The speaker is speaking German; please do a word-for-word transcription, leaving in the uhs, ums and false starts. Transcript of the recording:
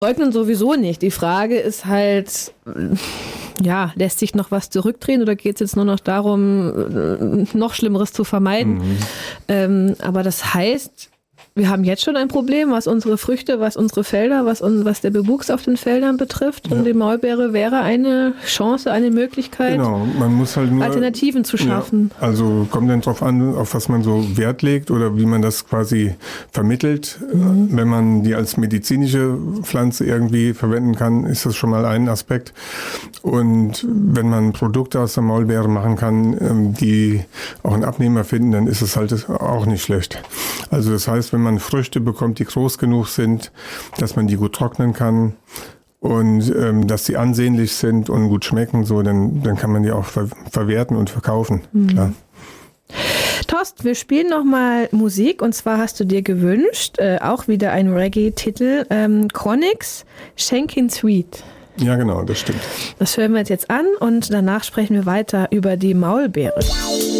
Leugnen sowieso nicht. Die Frage ist halt, ja, lässt sich noch was zurückdrehen oder geht es jetzt nur noch darum, noch Schlimmeres zu vermeiden? Mhm. Ähm, aber das heißt, wir haben jetzt schon ein Problem, was unsere Früchte, was unsere Felder, was, was der Bewuchs auf den Feldern betrifft. Ja. Und die Maulbeere wäre eine Chance, eine Möglichkeit, genau. Man muss halt nur, Alternativen zu schaffen. Ja, also kommt dann drauf an, auf was man so Wert legt oder wie man das quasi vermittelt. Mhm. Wenn man die als medizinische Pflanze irgendwie verwenden kann, ist das schon mal ein Aspekt. Und wenn man Produkte aus der Maulbeere machen kann, die auch einen Abnehmer finden, dann ist es halt auch nicht schlecht. Also das heißt, wenn man Früchte bekommt, die groß genug sind, dass man die gut trocknen kann und ähm, dass sie ansehnlich sind und gut schmecken, so, dann, dann kann man die auch ver- verwerten und verkaufen. Mhm. Klar. Torsten, wir spielen nochmal Musik und zwar hast du dir gewünscht, äh, auch wieder ein Reggae-Titel, ähm, Chronixx, Shankin' Sweet. Ja, genau, das stimmt. Das hören wir uns jetzt an und danach sprechen wir weiter über die Maulbeere.